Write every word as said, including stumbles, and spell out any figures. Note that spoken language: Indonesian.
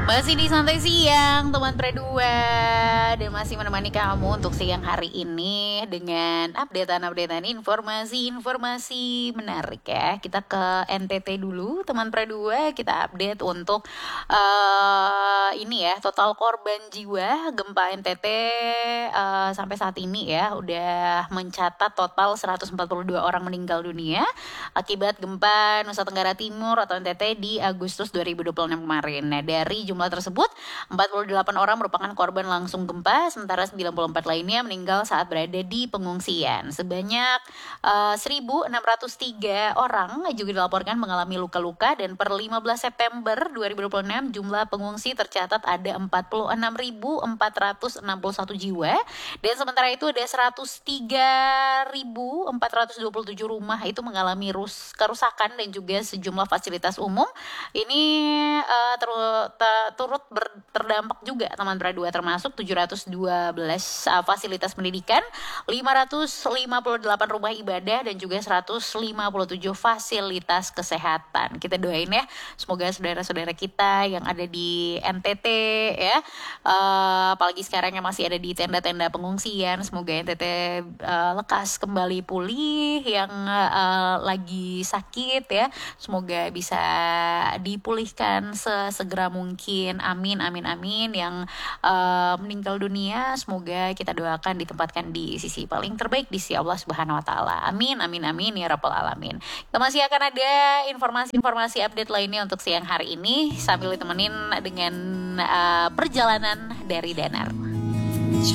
Masih di Santai Siang, teman Predua, dan masih menemani kamu untuk siang hari ini dengan updatean-updatean informasi-informasi menarik ya. Kita ke N T T dulu, teman Predua, kita update untuk uh, ini ya, total korban jiwa gempa N T T uh, sampai saat ini ya, udah mencatat total seratus empat puluh dua orang meninggal dunia akibat gempa Nusa Tenggara Timur atau N T T di Agustus dua ribu dua puluh enam kemarin. Nah, dari jumlah tersebut, empat puluh delapan orang merupakan korban langsung gempa, sementara sembilan puluh empat lainnya meninggal saat berada di pengungsian. Sebanyak uh, seribu enam ratus tiga orang juga dilaporkan mengalami luka-luka, dan per lima belas September dua ribu dua puluh enam jumlah pengungsi tercatat ada empat puluh enam ribu empat ratus enam puluh satu jiwa, dan sementara itu ada seratus tiga ribu empat ratus dua puluh tujuh rumah itu mengalami rus kerusakan, dan juga sejumlah fasilitas umum ini uh, ter- ter- turut ber- terdampak juga, teman Pradua, termasuk tujuh ratus dua belas uh, fasilitas pendidikan, lima ratus lima puluh delapan rumah ibadah, dan juga seratus lima puluh tujuh fasilitas kesehatan. Kita doain ya, semoga saudara-saudara kita yang ada di N T T ya, uh, apalagi sekarang yang masih ada di tenda-tenda pengungsian, semoga N T T uh, lekas kembali pulih, yang uh, lagi sakit ya, semoga bisa dipulihkan sesegera mungkin. Amin, amin, amin. Yang uh, meninggal dunia, semoga kita doakan ditempatkan di sisi paling terbaik di sisi Allah Subhanahu Wa Taala. Amin, amin, amin ya Rabbal Alamin. Kita masih akan ada informasi-informasi update lainnya untuk siang hari ini, sambil ditemenin dengan uh, perjalanan dari Danar.